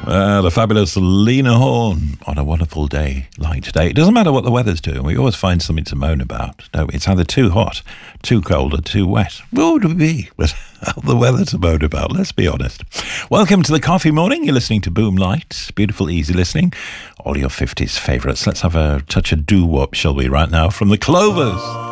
The fabulous Lena Horne on a wonderful day like today. It doesn't matter what the weather's doing. We always find something to moan about. No, it's either too hot, too cold, or too wet. What would it be without the weather to moan about? Let's be honest. Welcome to the Coffee Morning. You're listening to Boom Light. Beautiful, easy listening. All your 50s favourites. Let's have a touch of doo-wop, shall we, right now, from the Clovers.